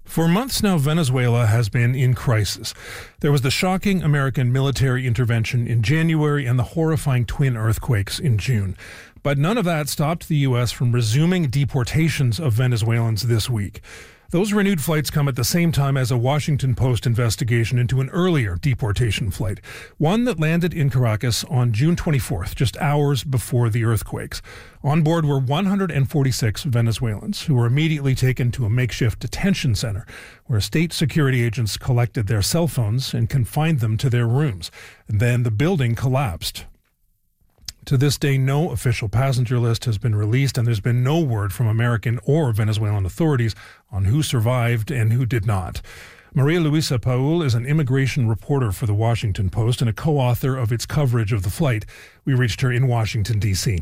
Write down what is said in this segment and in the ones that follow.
For months now, Venezuela has been in crisis. There was the shocking American military intervention in January and the horrifying twin earthquakes in June. But none of that stopped the U.S. from resuming deportations of Venezuelans this week. Those renewed flights come at the same time as a Washington Post investigation into an earlier deportation flight, one that landed in Caracas on June 24th, just hours before the earthquakes. On board were 146 Venezuelans who were immediately taken to a makeshift detention center where state security agents collected their cell phones and confined them to their rooms. And then the building collapsed. To this day, no official passenger list has been released, and there's been no word from American or Venezuelan authorities on who survived and who did not. Maria Luisa Paul is an immigration reporter for the Washington Post and a co-author of its coverage of the flight. We reached her in Washington, D.C.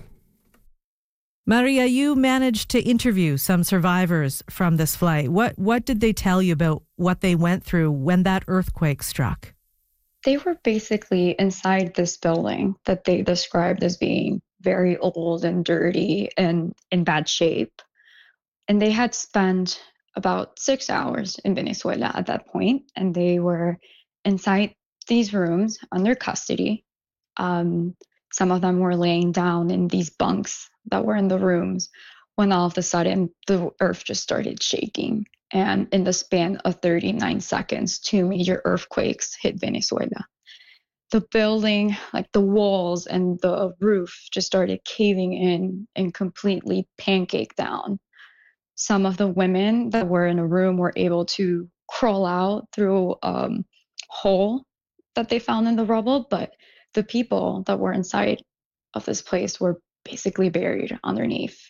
Maria, you managed to interview some survivors from this flight. What did they tell you about what they went through when that earthquake struck? They were basically inside this building that they described as being very old and dirty and in bad shape. And they had spent about 6 hours in Venezuela at that point, and they were inside these rooms under custody. Some of them were laying down in these bunks that were in the rooms when all of a sudden the earth just started shaking. And in the span of 39 seconds, 2 major earthquakes hit Venezuela. The building, like the walls and the roof, just started caving in and completely pancaked down. Some of the women that were in a room were able to crawl out through a hole that they found in the rubble, but the people that were inside of this place were basically buried underneath.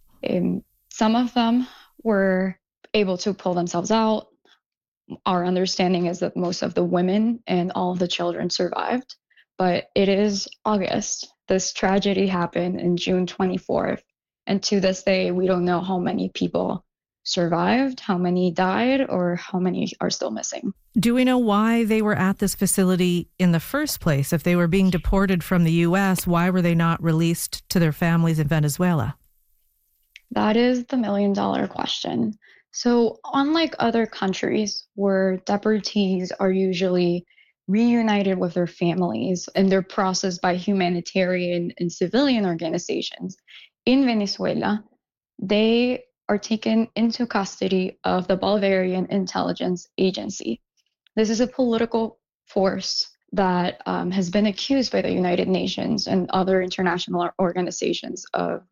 Some of them were able to pull themselves out. Our understanding is that most of the women and all of the children survived, but it is August. This tragedy happened in June 24th, and to this day, we don't know how many people survived, how many died, or how many are still missing. Do we know why they were at this facility in the first place? If they were being deported from the U.S., why were they not released to their families in Venezuela? That is the million-dollar question. So unlike other countries where deportees are usually reunited with their families and they're processed by humanitarian and civilian organizations, in Venezuela, they are taken into custody of the Bolivarian Intelligence Agency. This is a political force that has been accused by the United Nations and other international organizations of